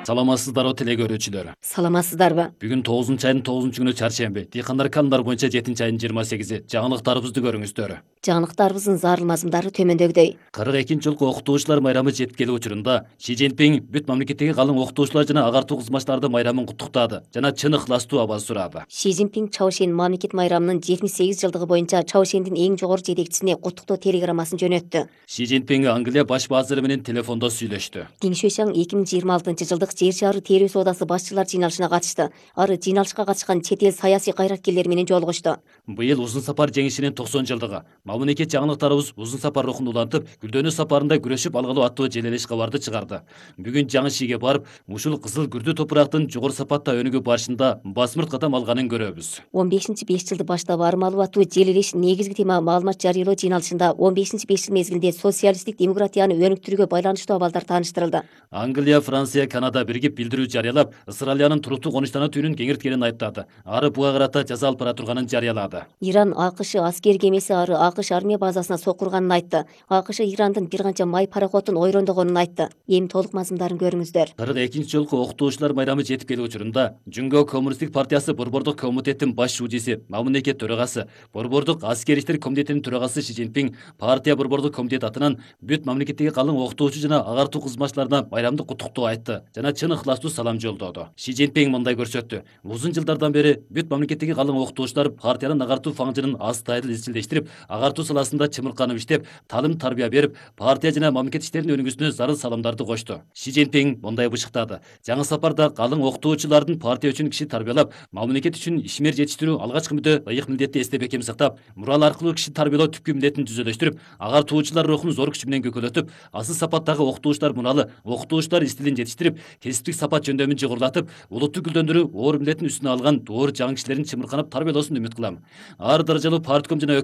Саламатсыздарбы теле көрүүчүлөр. Саламатсыздарбы? Бүгүн 9 айдын 9 күнү чаршемби. Дыйкандар календар боюнча 7 айдын 28-и. Жаңылыктарыбызды көрүңүздөр. Жаңылыктарыбыздын зарыл мазмундары төмөндөгүдөй. 42 жылкы окутуучулар майрамы жетип келүү учурунда Ши Цзиньпин бүт мамлекеттеги калың окутуучулар жана агартуу кызматчыларды майрамын куттуктады жана чын ыхластуу абаз сурады. Ши Цзиньпин Чаошен мамлекет майрамынын 78 жылдыгы боюнча Чаошендин эң жогору жетекчисине куттуктоо телеграммасын жөнөттү. Ши Цзиньпин Англия баш базыры менен телефондо сүйлөштү. Дин Шуйшаң 2026 жылдык жер шаары терүү соодасы башчылар жыйналышына катышты. Ары жыйналышка катышкан чет эл саясий кайраткерлери менен жолугушту. Быйыл узун сапар жеңишинин 90 жылдыгы. Мамлекет жаңылыктарыбыз узун сапар рухун улантып, Гүлдөнүү сапарында күрөшүп алгалуу аттуу желелеш кабарды чыгарды. Бүгүн жаңы Шиге барып, ушул кызыл күрдүү топурактын жогору сапатта өнүгүү барышында басмырт катам алганын көрөбүз. 15-5 жылды баштап армалуу аттуу желелеш негизги тема маалымат жарыялоо жыйналышында 15-5 жыл мезгилинде социалисттик демократияны өнүктүрүүгө байланыштуу абалдар тааныштырылды. Англия, Франция, Канада биригип билдирүү жарыялап, Ысыралиянын туруктуу конуштана түүнүн кеңирткенин айыптады. Ары буга карата жаза алып бара турганын жарыялады. Иран АКШ аскер кемеси ары АКШ армия базасына сокурганын айтты. АКШ Ирандын бир канча май пароходун ойрондогонун айтты. Эми толук мазмундарын көрүңүздөр. 42 жылкы окутуучулар майрамы жетип келүү учурунда Жүнгө Коммунисттик партиясы Борбордук комитеттин баш шуудиси, мамлекет төрагасы, Борбордук аскер иштер комитетинин төрагасы Ши Цзиньпин партия Борбордук комитет атынан бүт мамлекеттеги калың окутуучу жана агартуу кызматчыларына майрамдык куттуктоо айтты жана чын ыхластуу салам жолдоду. Ши Цзиньпин мындай көрсөттү. Узун жылдардан бери бүт мамлекеттеги калың окутуучулар партиянын агартуу фаңжынын астайыл изчилдештирип, агартуу саласында чымырканып иштеп, талым тарбия берип, партия жана мамлекет иштеринин өнүгүүсүнө зарыл саламдарды кошту. Ши Цзиньпин мындай бышыктады. Жаңы сапарда калың окутуучулардын партия үчүн киши тарбиялап, мамлекет үчүн ишмер жетиштирүү алгачкы мүдө ыйык милдетти эстеп бекем сактап, мурал аркылуу киши тарбиялоо түпкү милдетин түзөлөштүрүп, агартуучулар рухун зор күч менен көкөлөтүп, асыл сапаттагы окутуучулар муралы, окутуучулар стилин жетиштирип, кесиптик сапат жөндөмүн жыгырлатып, улутту гүлдөндүрүү оор милдетин үстүнө алган доор жаңы кишилерин чымырканып тарбиялоосун үмүт кылам. Ар даражалуу партком жана